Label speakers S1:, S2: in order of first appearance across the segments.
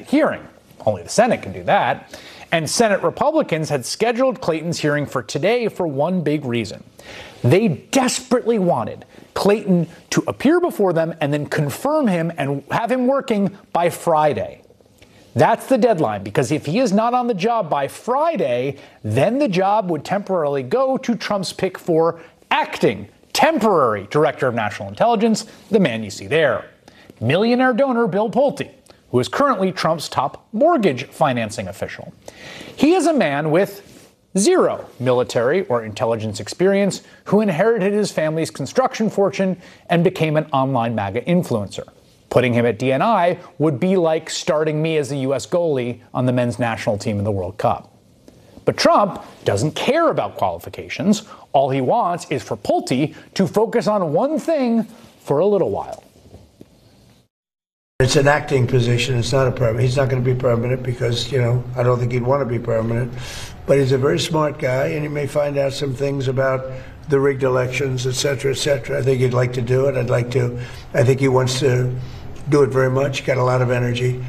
S1: hearing. Only the Senate can do that. And Senate Republicans had scheduled Clayton's hearing for today for one big reason. They desperately wanted Clayton to appear before them and then confirm him and have him working by Friday. That's the deadline, because if he is not on the job by Friday, then the job would temporarily go to Trump's pick for acting temporary director of national intelligence, the man you see there, millionaire donor Bill Pulte, who is currently Trump's top mortgage financing official. He is a man with zero military or intelligence experience who inherited his family's construction fortune and became an online MAGA influencer. Putting him at DNI would be like starting me as the U.S. goalie on the men's national team in the World Cup. But Trump doesn't care about qualifications. All he wants is for Pulte to focus on one thing for a little while.
S2: It's an acting position. It's not a permanent. He's not going to be permanent because, I don't think he'd want to be permanent. But he's a very smart guy, and he may find out some things about the rigged elections, et cetera, et cetera. I think he'd like to do it. I think he wants to do it very much. Got a lot of energy.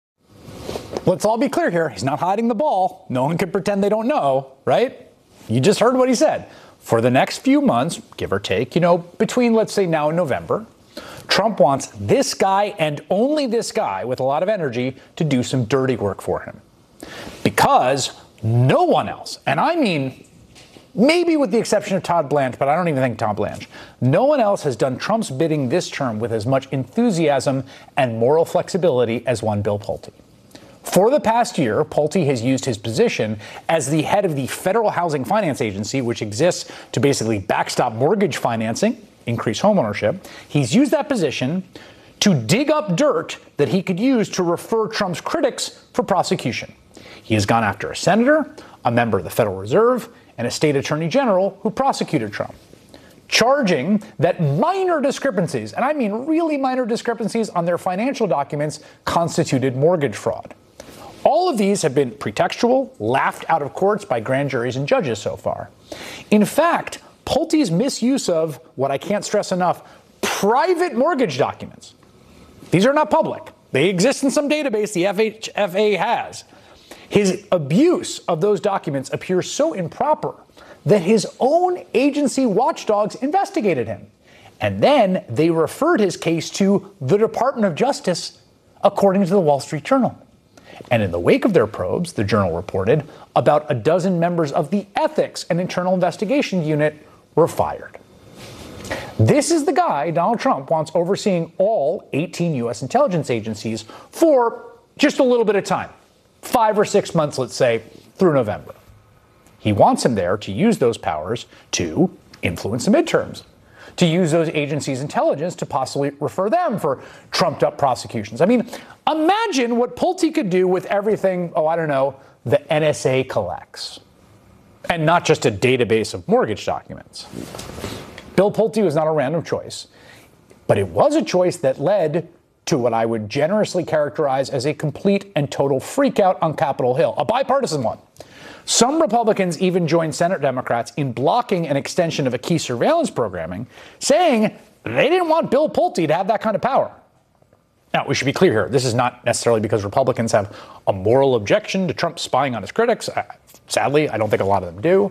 S1: Let's all be clear here. He's not hiding the ball. No one can pretend they don't know, right? You just heard what he said. For the next few months, give or take, between, let's say, now and November, Trump wants this guy and only this guy with a lot of energy to do some dirty work for him. Because no one else, and I mean, maybe with the exception of Todd Blanche, but I don't even think Todd Blanche, no one else has done Trump's bidding this term with as much enthusiasm and moral flexibility as one Bill Pulte. For the past year, Pulte has used his position as the head of the Federal Housing Finance Agency, which exists to basically backstop mortgage financing, increase homeownership. He's used that position to dig up dirt that he could use to refer Trump's critics for prosecution. He has gone after a senator, a member of the Federal Reserve, and a state attorney general who prosecuted Trump, charging that minor discrepancies, and I mean really minor discrepancies on their financial documents, constituted mortgage fraud. All of these have been pretextual, laughed out of courts by grand juries and judges so far. In fact, Pulte's misuse of, what I can't stress enough, private mortgage documents. These are not public. They exist in some database the FHFA has. His abuse of those documents appears so improper that his own agency watchdogs investigated him. And then they referred his case to the Department of Justice, according to the Wall Street Journal. And in the wake of their probes, the Journal reported, about a dozen members of the Ethics and Internal Investigation Unit were fired. This is the guy Donald Trump wants overseeing all 18 U.S. intelligence agencies for just a little bit of time, 5 or 6 months, let's say, through November. He wants him there to use those powers to influence the midterms, to use those agencies' intelligence to possibly refer them for trumped-up prosecutions. I mean, imagine what Pulte could do with everything, the NSA collects. And not just a database of mortgage documents. Bill Pulte was not a random choice, but it was a choice that led to what I would generously characterize as a complete and total freakout on Capitol Hill, a bipartisan one. Some Republicans even joined Senate Democrats in blocking an extension of a key surveillance programming, saying they didn't want Bill Pulte to have that kind of power. Now, we should be clear here. This is not necessarily because Republicans have a moral objection to Trump spying on his critics. Sadly, I don't think a lot of them do.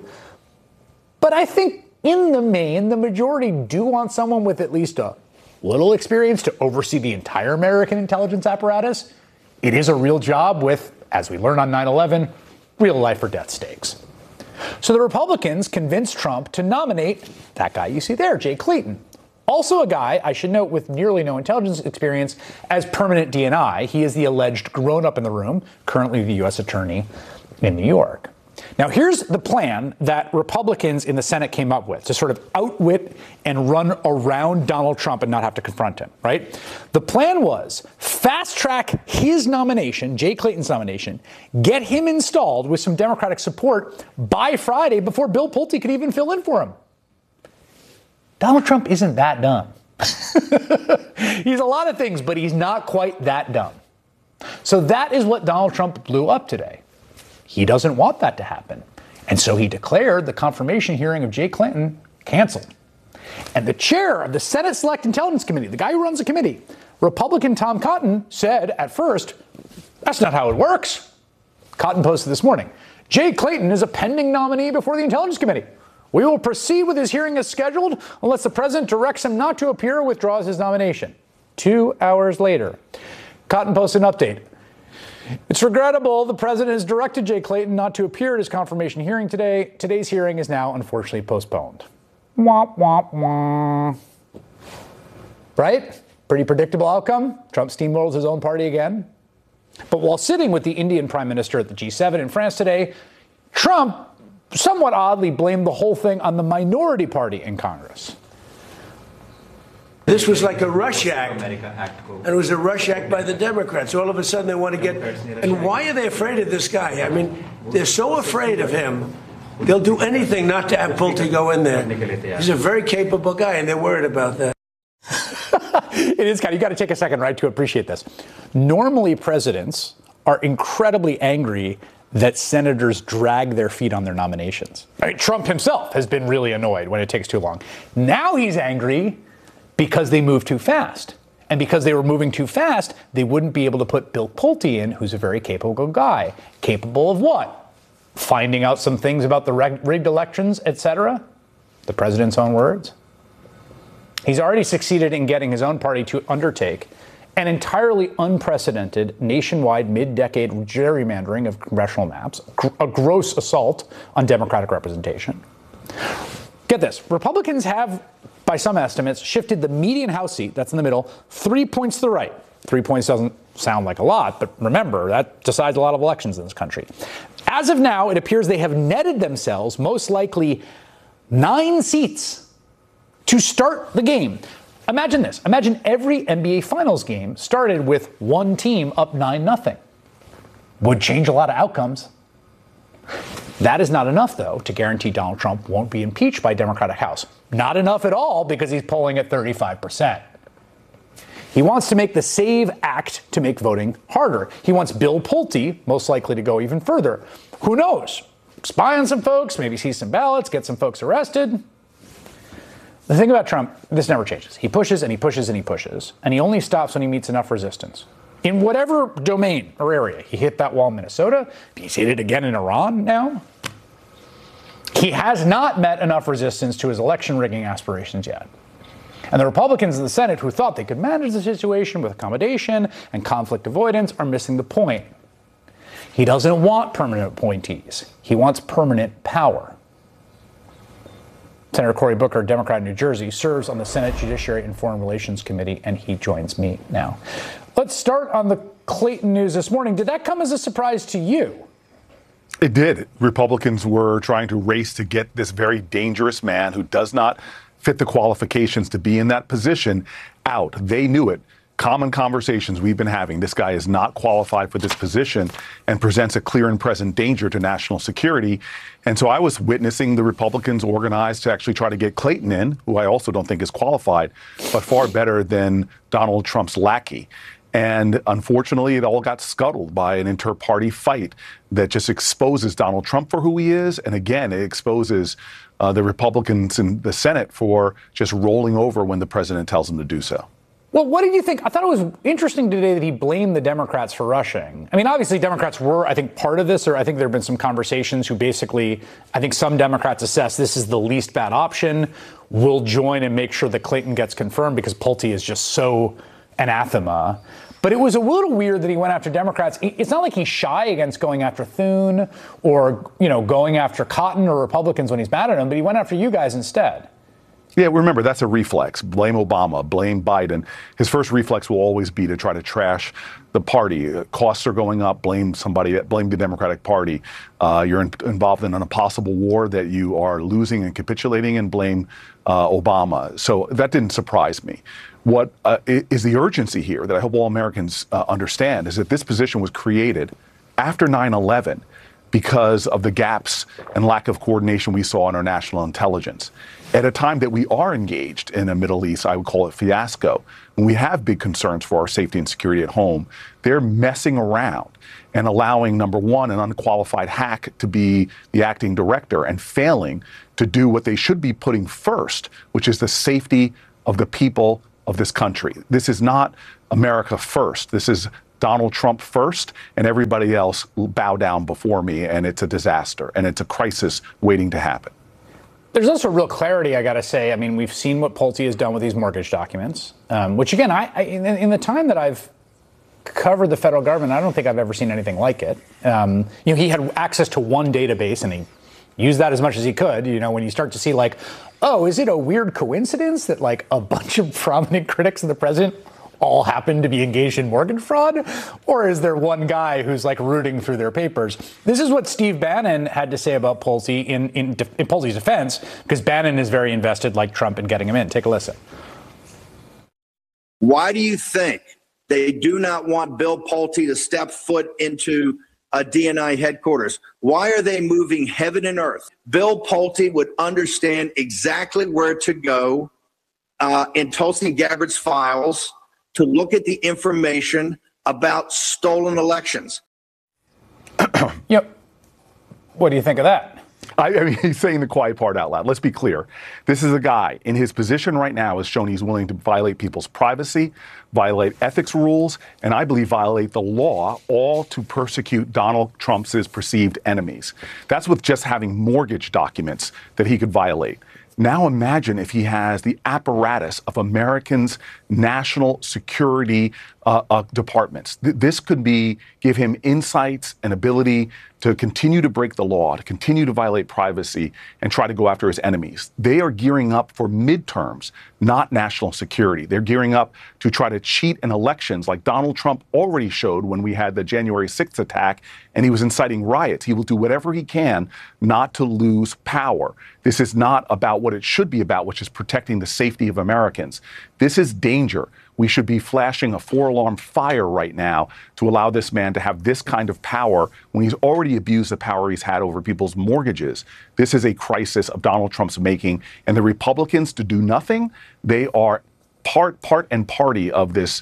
S1: But I think in the main, the majority do want someone with at least a little experience to oversee the entire American intelligence apparatus. It is a real job with, as we learned on 9/11, real life or death stakes. So the Republicans convinced Trump to nominate that guy you see there, Jay Clayton. Also a guy, I should note, with nearly no intelligence experience as permanent DNI. He is the alleged grown-up in the room, currently the U.S. attorney in New York. Now, here's the plan that Republicans in the Senate came up with to sort of outwit and run around Donald Trump and not have to confront him, right? The plan was fast-track his nomination, Jay Clayton's nomination, get him installed with some Democratic support by Friday before Bill Pulte could even fill in for him. Donald Trump isn't that dumb. He's a lot of things, but he's not quite that dumb. So that is what Donald Trump blew up today. He doesn't want that to happen. And so he declared the confirmation hearing of Jay Clayton canceled. And the chair of the Senate Select Intelligence Committee, the guy who runs the committee, Republican Tom Cotton, said at first, That's not how it works. Cotton posted this morning. Jay Clayton is a pending nominee before the Intelligence Committee. We will proceed with his hearing as scheduled unless the president directs him not to appear or withdraws his nomination. 2 hours later, Cotton posted an update. It's regrettable the president has directed Jay Clayton not to appear at his confirmation hearing today. Today's hearing is now unfortunately postponed. Wah, wah, wah. Right? Pretty predictable outcome. Trump steamrolls his own party again. But while sitting with the Indian prime minister at the G7 in France today, Trump somewhat oddly blamed the whole thing on the minority party in Congress.
S2: This was like a rush act, and it was a rush act by the Democrats. All of a sudden, they want to get. And why are they afraid of this guy? I mean, they're so afraid of him, they'll do anything not to have Pulte go in there. He's a very capable guy, and they're worried about that.
S1: It is kind of, you got to take a second, right, to appreciate this. Normally, presidents are incredibly angry that senators drag their feet on their nominations. I mean, Trump himself has been really annoyed when it takes too long. Now he's angry because they moved too fast. And because they were moving too fast, they wouldn't be able to put Bill Pulte in, who's a very capable guy. Capable of what? Finding out some things about the rigged elections, etc. The president's own words. He's already succeeded in getting his own party to undertake an entirely unprecedented nationwide mid-decade gerrymandering of congressional maps, a gross assault on Democratic representation. Get this, Republicans have, by some estimates, shifted the median House seat, that's in the middle, 3 points to the right. 3 points doesn't sound like a lot, but remember, that decides a lot of elections in this country. As of now, it appears they have netted themselves most likely 9 seats to start the game. Imagine this. Imagine every NBA Finals game started with one team up 9-0. Would change a lot of outcomes. That is not enough, though, to guarantee Donald Trump won't be impeached by Democratic House. Not enough at all because he's polling at 35%. He wants to make the SAVE Act to make voting harder. He wants Bill Pulte, most likely, to go even further. Who knows? Spy on some folks, maybe see some ballots, get some folks arrested. The thing about Trump, this never changes. He pushes and he pushes and he pushes, and he only stops when he meets enough resistance. In whatever domain or area, he hit that wall in Minnesota, he's hit it again in Iran now. He has not met enough resistance to his election rigging aspirations yet. And the Republicans in the Senate who thought they could manage the situation with accommodation and conflict avoidance are missing the point. He doesn't want permanent appointees. He wants permanent power. Senator Cory Booker, Democrat in New Jersey, serves on the Senate Judiciary and Foreign Relations Committee, and he joins me now. Let's start on the Clayton news this morning. Did that come as a surprise to you?
S3: It did. Republicans were trying to race to get this very dangerous man who does not fit the qualifications to be in that position out. They knew it. Common conversations we've been having. This guy is not qualified for this position and presents a clear and present danger to national security. And so I was witnessing the Republicans organize to actually try to get Clayton in, who I also don't think is qualified, but far better than Donald Trump's lackey. And unfortunately, it all got scuttled by an inter-party fight that just exposes Donald Trump for who he is. And again, it exposes the Republicans in the Senate for just rolling over when the president tells them to do so.
S1: Well, what did you think? I thought it was interesting today that he blamed the Democrats for rushing. I mean, obviously, Democrats were, I think, part of this, or I think there have been some conversations who basically, I think some Democrats assess this is the least bad option. We'll join and make sure that Clayton gets confirmed because Pulte is just so anathema. But it was a little weird that he went after Democrats. It's not like he's shy against going after Thune or, going after Cotton or Republicans when he's mad at them, but he went after you guys instead.
S3: Yeah, remember, that's a reflex. Blame Obama, blame Biden. His first reflex will always be to try to trash the party. Costs are going up, blame somebody, blame the Democratic Party. You're involved in a possible war that you are losing and capitulating, and blame Obama. So that didn't surprise me. What is the urgency here that I hope all Americans understand is that this position was created after 9/11 because of the gaps and lack of coordination we saw in our national intelligence. At a time that we are engaged in a Middle East, I would call it fiasco, when we have big concerns for our safety and security at home, they're messing around and allowing, number one, an unqualified hack to be the acting director and failing to do what they should be putting first, which is the safety of the people of this country. This is not America first. This is Donald Trump first, and everybody else will bow down before me, and it's a disaster, and it's a crisis waiting to happen.
S1: There's also real clarity, I got to say. I mean, we've seen what Pulte has done with these mortgage documents, which, again, in the time that I've covered the federal government, I don't think I've ever seen anything like it. He had access to one database, and he used that as much as he could. When you start to see, like, oh, is it a weird coincidence that, like, a bunch of prominent critics of the president all happen to be engaged in mortgage fraud? Or is there one guy who's, like, rooting through their papers? This is what Steve Bannon had to say about Pulte in Pulte's defense, because Bannon is very invested, like Trump, in getting him in. Take a listen.
S4: Why do you think they do not want Bill Pulte to step foot into a DNI headquarters? Why are they moving heaven and earth? Bill Pulte would understand exactly where to go in Tulsi Gabbard's files to look at the information about stolen elections.
S1: Yep. What do you think of that?
S3: I mean, he's saying the quiet part out loud. Let's be clear. This is a guy in his position right now has shown he's willing to violate people's privacy, violate ethics rules, and I believe violate the law, all to persecute Donald Trump's perceived enemies. That's with just having mortgage documents that he could violate. Now imagine if he has the apparatus of Americans' national security departments. This could give him insights and ability to continue to break the law, to continue to violate privacy, and try to go after his enemies. They are gearing up for midterms, not national security. They're gearing up to try to cheat in elections like Donald Trump already showed when we had the January 6th attack and he was inciting riots. He will do whatever he can not to lose power. This is not about what it should be about, which is protecting the safety of Americans. This is danger. We should be flashing a 4-alarm fire right now to allow this man to have this kind of power when he's already abused the power he's had over people's mortgages. This is a crisis of Donald Trump's making, and the Republicans, to do nothing, they are part and party of this,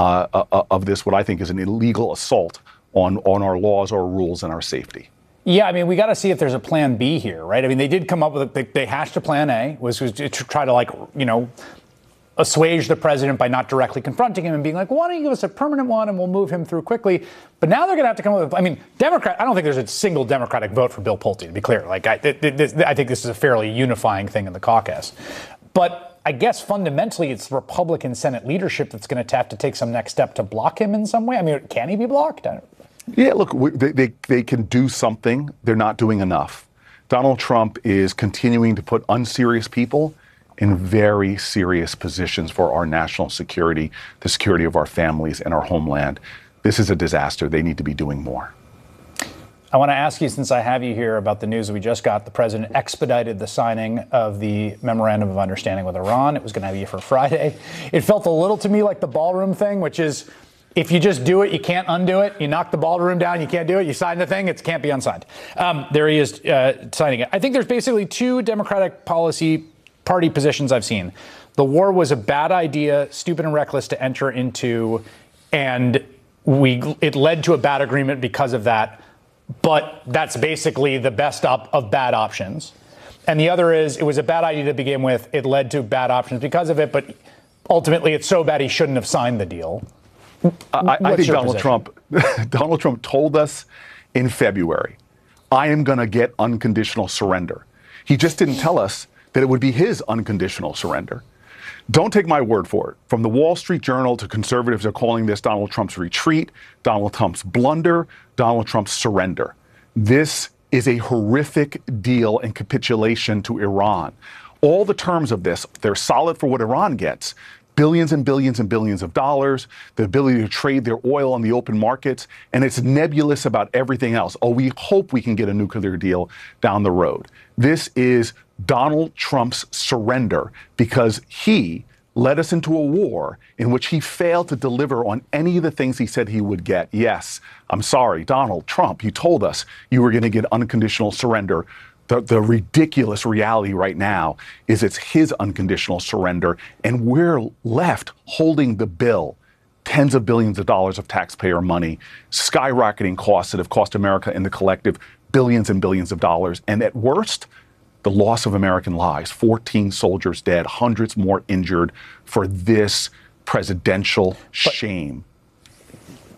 S3: what I think is an illegal assault on our laws, our rules, and our safety.
S1: Yeah, I mean, we got to see if there's a plan B here, right? I mean, they did come up with they hashed a plan A, was to try to, assuage the president by not directly confronting him and being like, why don't you give us a permanent one and we'll move him through quickly. But now they're going to have to come up with, I don't think there's a single Democratic vote for Bill Pulte, to be clear. Like, I think this is a fairly unifying thing in the caucus. But I guess fundamentally it's Republican Senate leadership that's going to have to take some next step to block him in some way. I mean, can he be blocked?
S3: Yeah, look, they can do something. They're not doing enough. Donald Trump is continuing to put unserious people in very serious positions for our national security, the security of our families and our homeland. This is a disaster. They need to be doing more.
S1: I want to ask you, since I have you here, about the news we just got. The president expedited the signing of the memorandum of understanding with Iran. It was going to be for Friday. It felt a little to me like the ballroom thing, which is if you just do it, you can't undo it. You knock the ballroom down, you can't do it. You sign the thing, it can't be unsigned. There he is signing it. I think there's basically two Democratic party positions I've seen. The war was a bad idea, stupid and reckless to enter into, and it led to a bad agreement because of that. But that's basically the best of bad options. And the other is it was a bad idea to begin with. It led to bad options because of it. But ultimately, it's so bad he shouldn't have signed the deal.
S3: I think Donald Trump told us in February, I am going to get unconditional surrender. He just didn't tell us that it would be his unconditional surrender. Don't take my word for it. From the Wall Street Journal to conservatives are calling this Donald Trump's retreat, Donald Trump's blunder, Donald Trump's surrender. This is a horrific deal and capitulation to Iran. All the terms of this, they're solid for what Iran gets. Billions and billions and billions of dollars, the ability to trade their oil on the open markets, and it's nebulous about everything else. Oh, we hope we can get a nuclear deal down the road. This is Donald Trump's surrender because he led us into a war in which he failed to deliver on any of the things he said he would get. Yes, I'm sorry, Donald Trump, you told us you were going to get unconditional surrender. The ridiculous reality right now is it's his unconditional surrender, and we're left holding the bill. Tens of billions of dollars of taxpayer money, skyrocketing costs that have cost America in the collective billions and billions of dollars. And at worst, the loss of American lives, 14 soldiers dead, hundreds more injured for this presidential shame.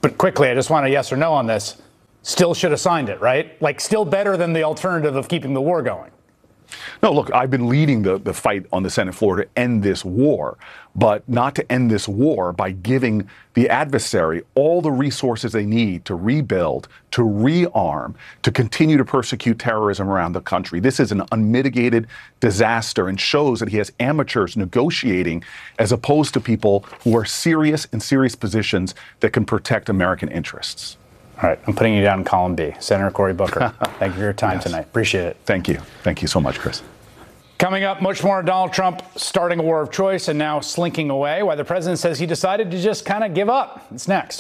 S1: But quickly, I just want a yes or no on this. Still should have signed it, right? Like, still better than the alternative of keeping the war going.
S3: No, look, I've been leading the fight on the Senate floor to end this war, but not to end this war by giving the adversary all the resources they need to rebuild, to rearm, to continue to persecute terrorism around the country. This is an unmitigated disaster and shows that he has amateurs negotiating as opposed to people who are serious in serious positions that can protect American interests.
S1: All right, I'm putting you down in column B. Senator Cory Booker, thank you for your time tonight. Appreciate it.
S3: Thank you. Thank you so much, Chris.
S1: Coming up, much more on Donald Trump starting a war of choice and now slinking away, why the president says he decided to just kind of give up. It's next.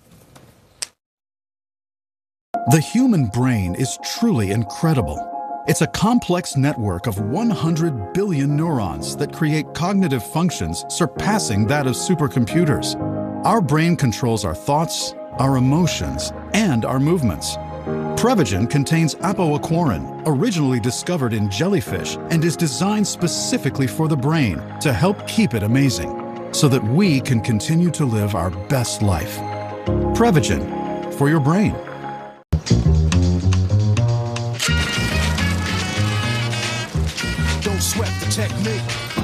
S5: The human brain is truly incredible. It's a complex network of 100 billion neurons that create cognitive functions surpassing that of supercomputers. Our brain controls our thoughts, our emotions, and our movements. Prevagen contains apoaquarin, originally discovered in jellyfish, and is designed specifically for the brain to help keep it amazing, so that we can continue to live our best life. Prevagen, for your brain.
S6: Don't sweat the technique.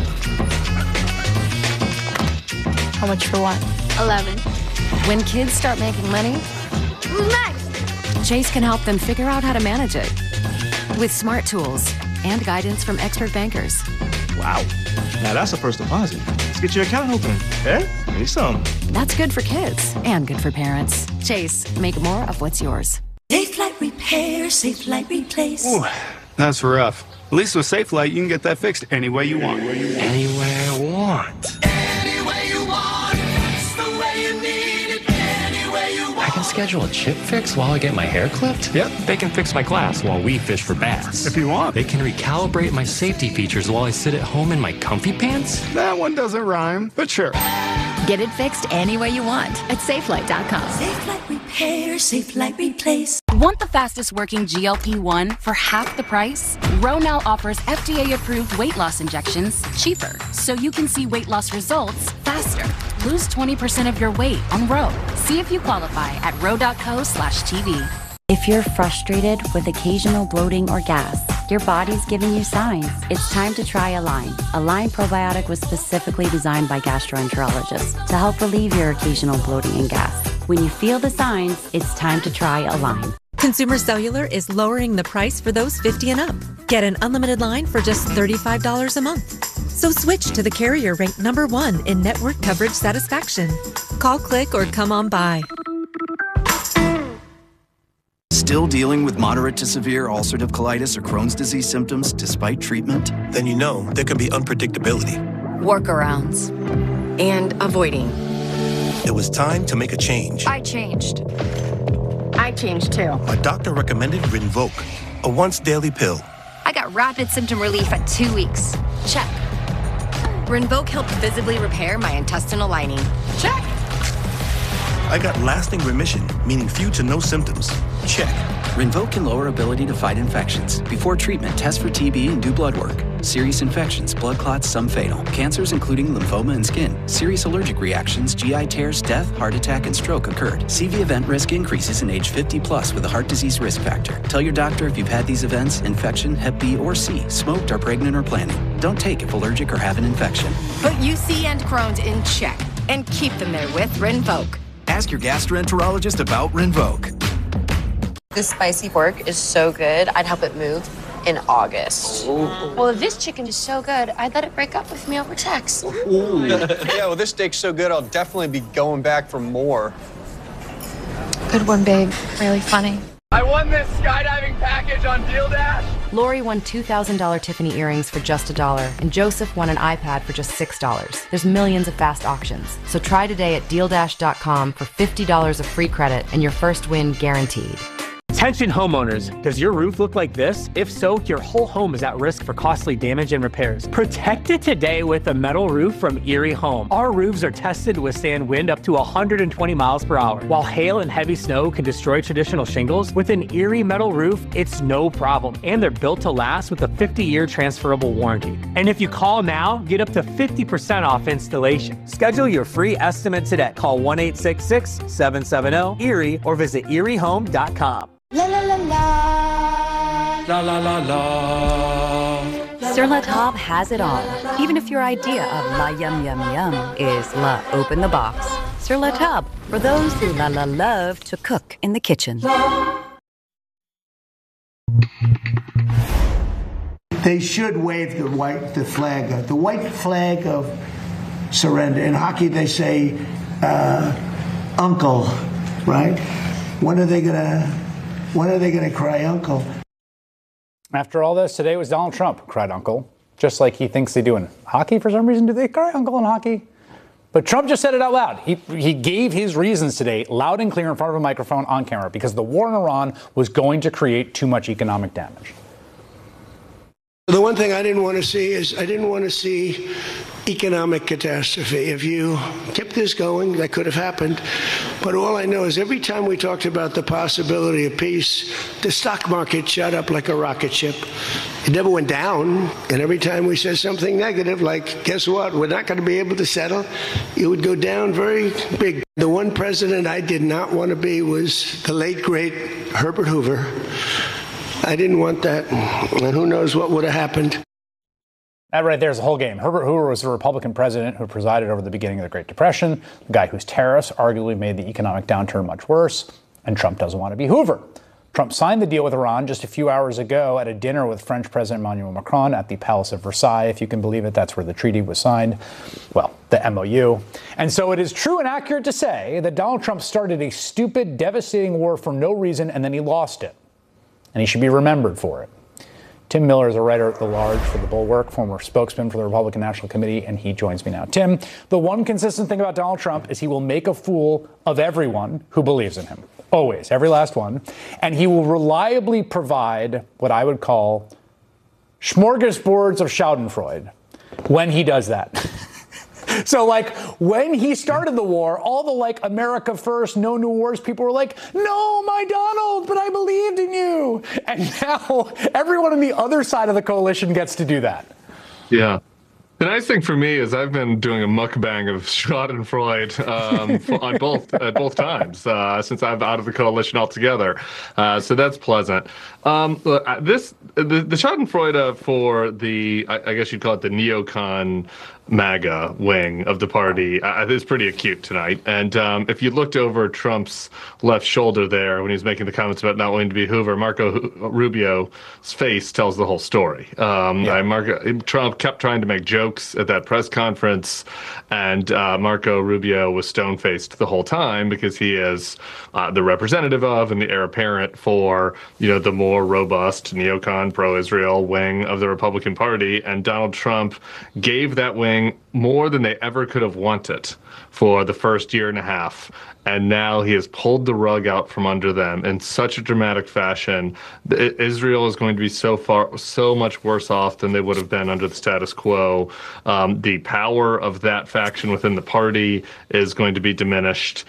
S7: How much for what?
S8: 11.
S7: When kids start making money,
S8: Who's next?
S7: Chase can help them figure out how to manage it with smart tools and guidance from expert bankers.
S6: Wow. Now that's a first deposit. Let's get your account open. Eh? Need some.
S7: That's good for kids and good for parents. Chase, make more of what's yours.
S9: Safe Light Repair, Safe Light Replace.
S6: Ooh, that's rough. At least with Safe Light, you can get that fixed any way you want. Anywhere I want.
S9: Any way you want, it's the way you need it. Any way you want.
S10: I can schedule a chip fix while I get my hair clipped?
S6: Yep.
S10: They can fix my glass while we fish for bass.
S6: If you want.
S10: They can recalibrate my safety features while I sit at home in my comfy pants?
S6: That one doesn't rhyme, but sure.
S7: Get it fixed any way you want at safelight.com.
S9: Safe Light Repair, Safe Light Replace.
S11: Want the fastest working GLP-1 for half the price? Ro now offers FDA-approved weight loss injections cheaper, so you can see weight loss results faster. Lose 20% of your weight on Ro. See if you qualify at ro.co/TV.
S12: If you're frustrated with occasional bloating or gas, your body's giving you signs. It's time to try Align. Align Probiotic was specifically designed by gastroenterologists to help relieve your occasional bloating and gas. When you feel the signs, it's time to try Align.
S13: Consumer Cellular is lowering the price for those 50 and up. Get an unlimited line for just $35 a month. So switch to the carrier ranked #1 in network coverage satisfaction. Call, click, or come on by.
S14: Still dealing with moderate to severe ulcerative colitis or Crohn's disease symptoms despite treatment?
S6: Then you know there can be unpredictability.
S7: Workarounds and avoiding.
S6: It was time to make a change.
S11: I changed. I changed too.
S6: My doctor recommended Rinvoq, a once-daily pill.
S11: I got rapid symptom relief at 2 weeks. Check.
S7: Rinvoq helped visibly repair my intestinal lining.
S11: Check.
S6: I got lasting remission, meaning few to no symptoms. Check.
S14: Rinvoq can lower ability to fight infections. Before treatment, test for TB and do blood work. Serious infections, blood clots, some fatal. Cancers including lymphoma and skin. Serious allergic reactions, GI tears, death, heart attack, and stroke occurred. CV event risk increases in age 50 plus with a heart disease risk factor. Tell your doctor if you've had these events, infection, Hep B or C, smoked, are pregnant or planning. Don't take if allergic or have an infection.
S7: Put UC and Crohn's in check and keep them there with Rinvoq.
S14: Ask your gastroenterologist about Rinvoq.
S15: This spicy pork is so good, I'd help it move in August.
S8: Well, if this chicken is so good, I'd let it break up with me over text.
S16: Yeah, well, this steak's so good, I'll definitely be going back for more.
S8: Good one, babe. Really funny.
S16: I won this skydiving package on Deal Dash.
S17: Lori won $2,000 Tiffany earrings for just $1, and Joseph won an iPad for just $6. There's millions of fast auctions. So try today at DealDash.com for $50 of free credit and your first win guaranteed.
S18: Attention homeowners, does your roof look like this? If so, your whole home is at risk for costly damage and repairs. Protect it today with a metal roof from Erie Home. Our roofs are tested to withstand wind up to 120 miles per hour. While hail and heavy snow can destroy traditional shingles, with an Erie metal roof, it's no problem. And they're built to last with a 50-year transferable warranty. And if you call now, get up to 50% off installation. Schedule your free estimate today. Call 1-866-770-ERIE or visit eriehome.com.
S9: La la la la. La la la la.
S12: Sur La Table has it all. Even if your idea of la yum yum yum is la open the box. Sur La Table, for those who love to cook in the kitchen.
S2: They should wave the white flag of surrender. In hockey, they say uncle, right? When are they gonna cry uncle?
S1: After all this, today was Donald Trump who cried uncle, just like he thinks they do in hockey for some reason. Do they cry uncle in hockey? But Trump just said it out loud. He gave his reasons today, loud and clear in front of a microphone on camera, because the war in Iran was going to create too much economic damage.
S2: The one thing I didn't want to see is economic catastrophe. If you kept this going, that could have happened. But all I know is every time we talked about the possibility of peace, the stock market shot up like a rocket ship. It never went down. And every time we said something negative, like, guess what, we're not going to be able to settle, it would go down very big. The one president I did not want to be was the late, great Herbert Hoover. I didn't want that. And who knows what would have happened.
S1: That right there is the whole game. Herbert Hoover was the Republican president who presided over the beginning of the Great Depression, the guy whose tariffs arguably made the economic downturn much worse, and Trump doesn't want to be Hoover. Trump signed the deal with Iran just a few hours ago at a dinner with French President Emmanuel Macron at the Palace of Versailles. If you can believe it, that's where the treaty was signed. Well, the MOU. And so it is true and accurate to say that Donald Trump started a stupid, devastating war for no reason, and then he lost it. And he should be remembered for it. Tim Miller is a writer at large for The Bulwark, former spokesman for the Republican National Committee, and he joins me now. Tim, the one consistent thing about Donald Trump is he will make a fool of everyone who believes in him. Always, every last one. And he will reliably provide what I would call smorgasbords of Schadenfreude when he does that. So, like, when he started the war, all the, like, America first, no new wars, people were like, no, my Donald, but I believed in you. And now everyone on the other side of the coalition gets to do that.
S19: Yeah. The nice thing for me is I've been doing a mukbang of Schadenfreude on both times since I'm out of the coalition altogether. So that's pleasant. The Schadenfreude for the, I guess you'd call it the neocon MAGA wing of the party is pretty acute tonight. And if you looked over Trump's left shoulder there when he was making the comments about not wanting to be Hoover, Marco Rubio's face tells the whole story. Trump kept trying to make jokes at that press conference, and Marco Rubio was stone-faced the whole time because he is the representative of and the heir apparent for, the more robust neocon pro-Israel wing of the Republican Party. And Donald Trump gave that wing more than they ever could have wanted for the first year and a half. And now he has pulled the rug out from under them in such a dramatic fashion. Israel is going to be so much worse off than they would have been under the status quo. The power of that faction within the party is going to be diminished.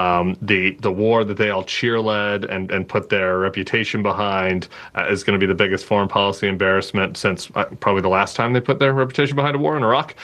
S19: The war that they all cheer-led and put their reputation behind is going to be the biggest foreign policy embarrassment since probably the last time they put their reputation behind a war in Iraq.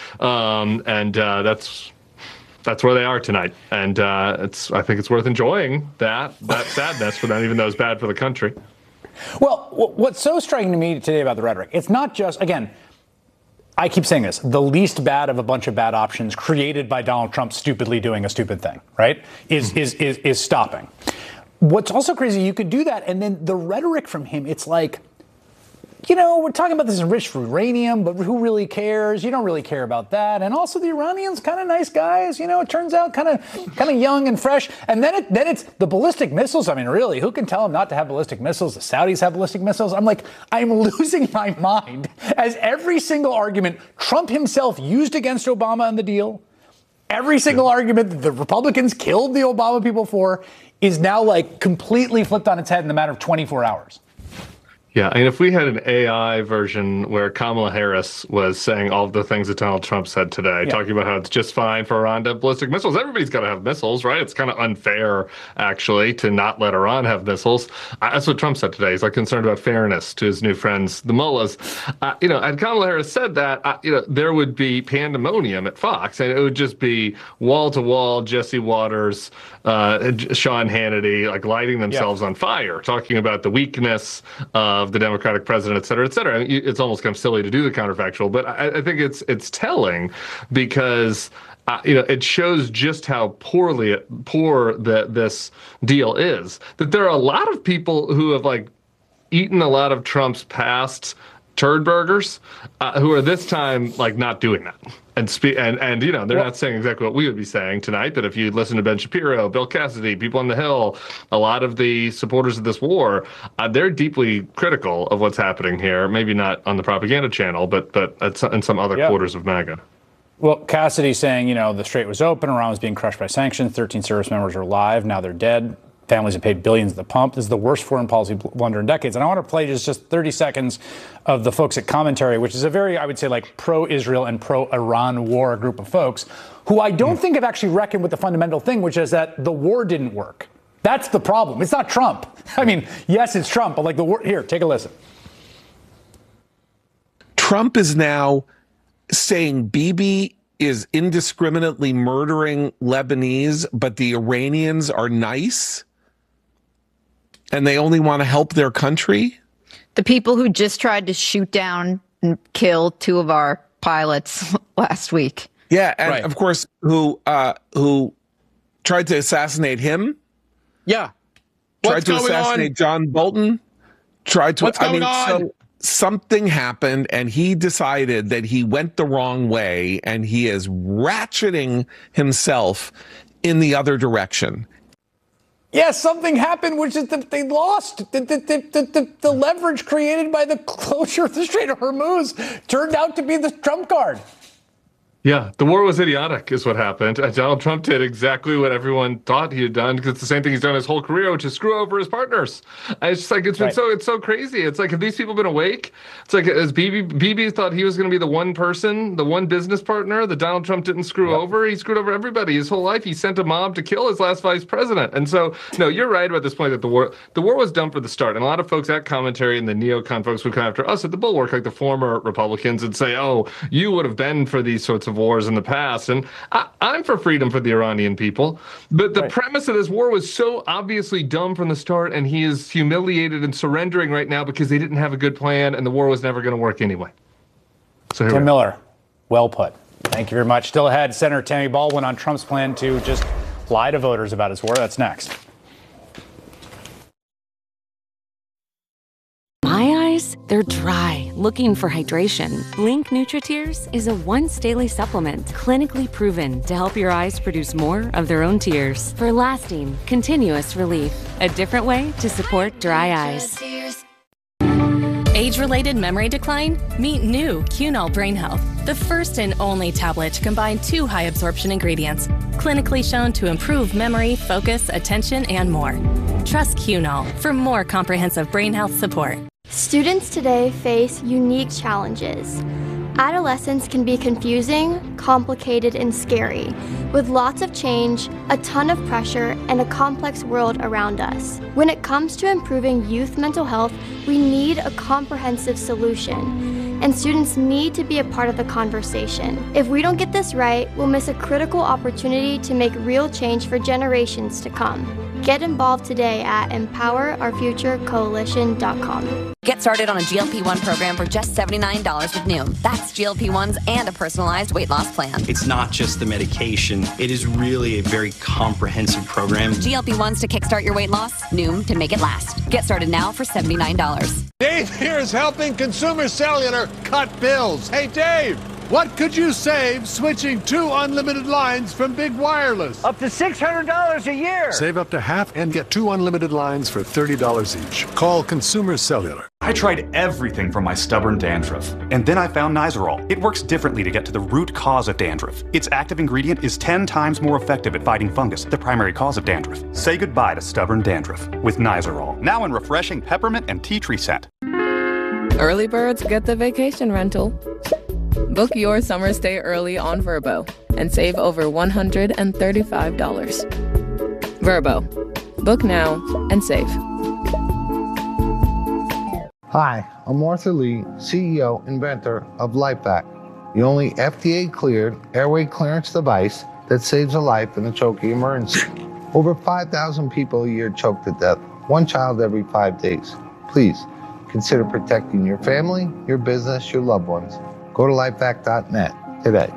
S19: That's where they are tonight, and I think it's worth enjoying that sadness for them, even though it's bad for the country.
S1: Well, what's so striking to me today about the rhetoric, it's not just, again, I keep saying this, the least bad of a bunch of bad options created by Donald Trump stupidly doing a stupid thing, right, is stopping. What's also crazy, you could do that, and then the rhetoric from him, it's like, we're talking about this enriched uranium, but who really cares? You don't really care about that. And also the Iranians, kind of nice guys. It turns out kind of young and fresh. And then it's the ballistic missiles. I mean, really, who can tell them not to have ballistic missiles? The Saudis have ballistic missiles. I'm like, I'm losing my mind as every single argument Trump himself used against Obama and the deal, every single argument that the Republicans killed the Obama people for, is now like completely flipped on its head in the matter of 24 hours.
S19: Yeah, and if we had an AI version where Kamala Harris was saying all of the things that Donald Trump said today, talking about how it's just fine for Iran to have ballistic missiles. Everybody's got to have missiles, right? It's kind of unfair, actually, to not let Iran have missiles. That's what Trump said today. He's like concerned about fairness to his new friends, the mullahs. And Kamala Harris said that, there would be pandemonium at Fox, and it would just be wall-to-wall Jesse Waters, Sean Hannity, like lighting themselves on fire, talking about the weakness of the Democratic president, et cetera, et cetera. I mean, it's almost kind of silly to do the counterfactual, but I think it's telling because it shows just how poor this deal is. That there are a lot of people who have like eaten a lot of Trump's past turd burgers who are this time like not doing that. And they're not saying exactly what we would be saying tonight, but if you listen to Ben Shapiro, Bill Cassidy, people on the Hill, a lot of the supporters of this war, they're deeply critical of what's happening here. Maybe not on the propaganda channel, but in some other quarters of MAGA.
S1: Well, Cassidy saying, the Strait was open, Iran was being crushed by sanctions, 13 service members are alive, now they're dead. Families have paid billions at the pump. This is the worst foreign policy blunder in decades. And I want to play just 30 seconds of the folks at Commentary, which is a very, I would say, like pro-Israel and pro-Iran war group of folks who I don't think have actually reckoned with the fundamental thing, which is that the war didn't work. That's the problem. It's not Trump. I mean, yes, it's Trump, but like the war. Here, take a listen.
S20: Trump is now saying Bibi is indiscriminately murdering Lebanese, but the Iranians are nice and they only want to help their country.
S21: The people who just tried to shoot down and kill 2 of our pilots last week.
S20: Yeah, and of course, who tried to assassinate him?
S22: Yeah.
S20: Tried to assassinate John Bolton? What's going on? So something happened and he decided that he went the wrong way and he is ratcheting himself in the other direction.
S1: Yes, something happened, which is that they lost. The leverage created by the closure of the Strait of Hormuz turned out to be the Trump card.
S19: Yeah, the war was idiotic is what happened. And Donald Trump did exactly what everyone thought he had done, because it's the same thing he's done his whole career, which is screw over his partners. And it's just like, it's so crazy. It's like, have these people been awake? It's like, as Bibi thought he was going to be the one person, the one business partner that Donald Trump didn't screw over. He screwed over everybody his whole life. He sent a mob to kill his last vice president. And so, no, you're right about this point that the war was dumb for the start. And a lot of folks at Commentary and the neocon folks would come after us at the Bulwark, like the former Republicans, and say, oh, you would have been for these sorts of wars in the past. And I'm for freedom for the Iranian people. But the premise of this war was so obviously dumb from the start, and he is humiliated and surrendering right now because they didn't have a good plan and the war was never going to work anyway. So
S1: Tim Miller, well put. Thank you very much. Still ahead, Senator Tammy Baldwin on Trump's plan to just lie to voters about his war. That's next.
S12: My eyes, they're dry, looking for hydration. Blink NutriTears is a once-daily supplement clinically proven to help your eyes produce more of their own tears for lasting, continuous relief. A different way to support dry eyes.
S11: Age-related memory decline? Meet new Cunol Brain Health, the first and only tablet to combine 2 high-absorption ingredients, clinically shown to improve memory, focus, attention, and more. Trust Cunol for more comprehensive brain health support.
S8: Students today face unique challenges. Adolescence can be confusing, complicated, and scary, with lots of change, a ton of pressure, and a complex world around us. When it comes to improving youth mental health, we need a comprehensive solution, and students need to be a part of the conversation. If we don't get this right, we'll miss a critical opportunity to make real change for generations to come. Get involved today at EmpowerOurFutureCoalition.com.
S23: Get started on a GLP-1 program for just $79 with Noom. That's GLP-1s and a personalized weight loss plan.
S24: It's not just the medication. It is really a very comprehensive program.
S23: GLP-1s to kickstart your weight loss, Noom to make it last. Get started now for $79.
S25: Dave here is helping Consumer Cellular cut bills. Hey, Dave.
S3: What could you save switching to unlimited lines from Big Wireless?
S4: Up to $600 a year.
S3: Save up to half and get 2 unlimited lines for $30 each. Call Consumer Cellular.
S5: I tried everything for my stubborn dandruff, and then I found Nizoral. It works differently to get to the root cause of dandruff. Its active ingredient is 10 times more effective at fighting fungus, the primary cause of dandruff. Say goodbye to stubborn dandruff with Nizoral. Now in refreshing peppermint and tea tree scent.
S22: Early birds get the vacation rental. Book your summer stay early on Vrbo and save over $135. Vrbo. Book now and save.
S25: Hi, I'm Arthur Lee, CEO, inventor of LifeVac, the only FDA-cleared airway clearance device that saves a life in a choking emergency. Over 5,000 people a year choke to death, one child every 5 days. Please, consider protecting your family, your business, your loved ones. Go to lifevac.net today.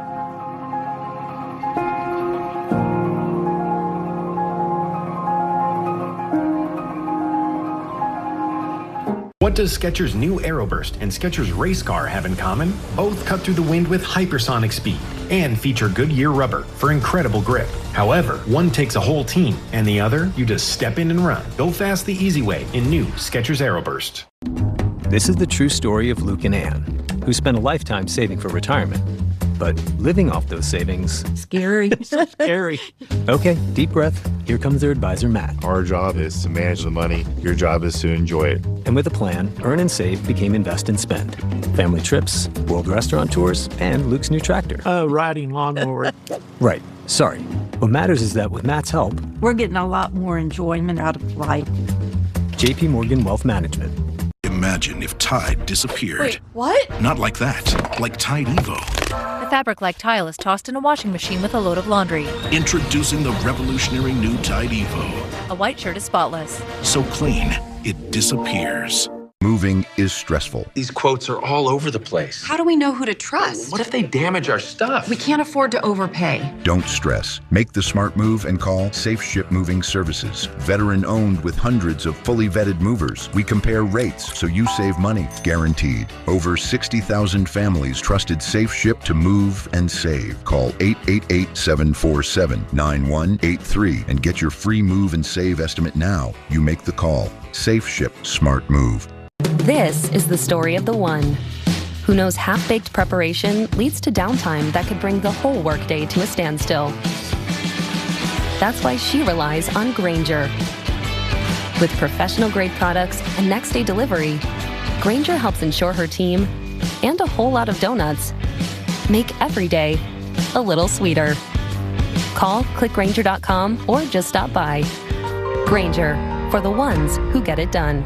S26: What does Skechers' new Aeroburst and Skechers Race Car have in common? Both cut through the wind with hypersonic speed and feature Goodyear rubber for incredible grip. However, one takes a whole team, and the other, you just step in and run. Go fast the easy way in new Skechers Aeroburst.
S27: This is the true story of Luke and Ann, who spent a lifetime saving for retirement. But living off those savings...
S28: Scary.
S27: Scary. Okay, deep breath. Here comes their advisor, Matt.
S29: Our job is to manage the money. Your job is to enjoy it.
S27: And with a plan, Earn and Save became Invest and Spend. Family trips, world restaurant tours, and Luke's new tractor.
S28: Riding lawnmower.
S27: Right. Sorry. What matters is that with Matt's help...
S28: We're getting a lot more enjoyment out of life.
S27: JP Morgan Wealth Management.
S30: Imagine if Tide disappeared.
S31: Wait, what?
S30: Not like that. Like Tide Evo.
S31: The fabric-like tile is tossed in a washing machine with a load of laundry.
S30: Introducing the revolutionary new Tide Evo.
S31: A white shirt is spotless.
S30: So clean, it disappears.
S32: Moving is stressful.
S33: These quotes are all over the place.
S34: How do we know who to trust?
S33: What if they damage our stuff?
S34: We can't afford to overpay.
S32: Don't stress. Make the smart move and call Safe Ship Moving Services. Veteran owned with hundreds of fully vetted movers. We compare rates so you save money, guaranteed. Over 60,000 families trusted Safe Ship to move and save. Call 888-747-9183 and get your free move and save estimate now. You make the call. Safe Ship Smart Move.
S35: This is the story of the one who knows half-baked preparation leads to downtime that could bring the whole workday to a standstill. That's why she relies on Grainger. With professional-grade products and next-day delivery, Grainger helps ensure her team, and a whole lot of donuts, make every day a little sweeter. Call, click Grainger.com, or just stop by. Grainger, for the ones who get it done.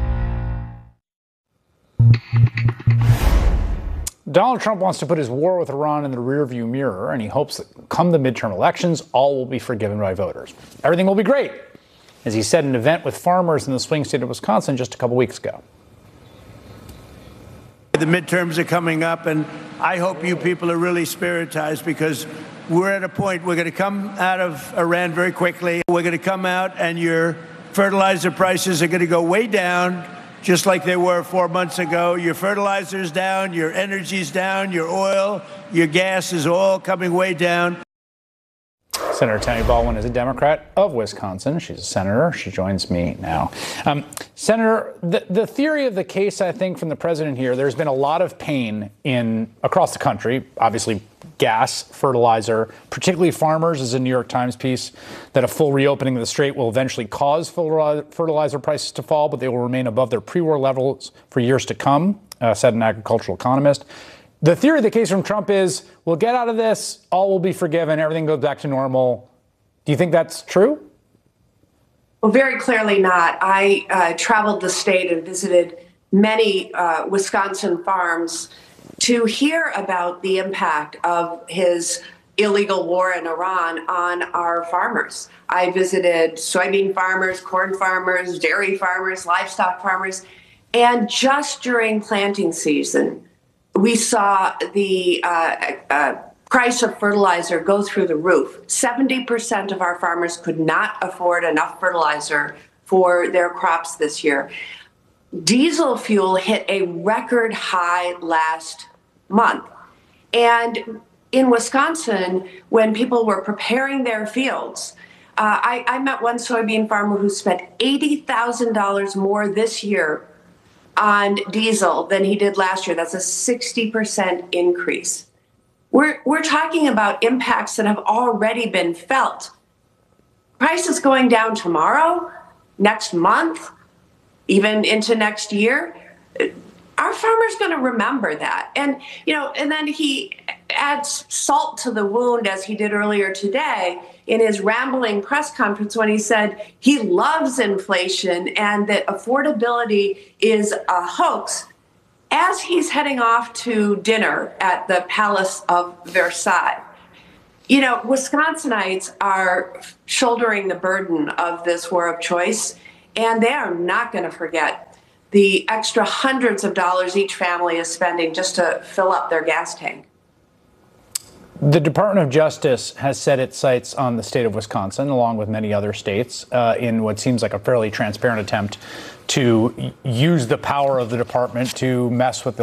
S1: Donald Trump wants to put his war with Iran in the rearview mirror, and he hopes that come the midterm elections, all will be forgiven by voters. Everything will be great, as he said in an event with farmers in the swing state of Wisconsin just a couple weeks ago.
S2: The midterms are coming up, and I hope you people are really spiritized, because we're at a point, we're going to come out of Iran very quickly. We're going to come out, and your fertilizer prices are going to go way down, just like they were 4 months ago. Your fertilizer's down, your energy's down, your oil, your gas is all coming way down.
S1: Senator Tammy Baldwin is a Democrat of Wisconsin. She's a senator. She joins me now. Senator, the theory of the case, I think, from the president here, there's been a lot of pain across the country, obviously gas, fertilizer, particularly farmers, as a New York Times piece, that a full reopening of the strait will eventually cause fertilizer prices to fall, but they will remain above their pre-war levels for years to come, said an agricultural economist. The theory of the case from Trump is, we'll get out of this, all will be forgiven, everything goes back to normal. Do you think that's true?
S36: Well, very clearly not. I traveled the state and visited many Wisconsin farms to hear about the impact of his illegal war in Iran on our farmers. I visited soybean farmers, corn farmers, dairy farmers, livestock farmers, and just during planting season, we saw the price of fertilizer go through the roof. 70% of our farmers could not afford enough fertilizer for their crops this year. Diesel fuel hit a record high last month. And in Wisconsin, when people were preparing their fields, I met one soybean farmer who spent $80,000 more this year on diesel than he did last year. That's a 60% increase. We're talking about impacts that have already been felt. Prices going down tomorrow, next month, even into next year. Our farmer's going to remember that. And, and then he adds salt to the wound, as he did earlier today in his rambling press conference when he said he loves inflation and that affordability is a hoax, as he's heading off to dinner at the Palace of Versailles. Wisconsinites are shouldering the burden of this war of choice, and they are not going to forget the extra hundreds of dollars each family is spending just to fill up their gas tank.
S1: The Department of Justice has set its sights on the state of Wisconsin, along with many other states, in what seems like a fairly transparent attempt to use the power of the department to mess with the